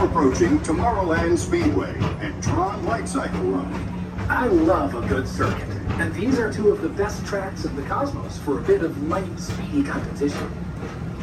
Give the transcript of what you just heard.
approaching Tomorrowland Speedway and Tron Light Cycle Run. I love a good circuit, and these are two of the best tracks in the cosmos for a bit of light, speedy competition.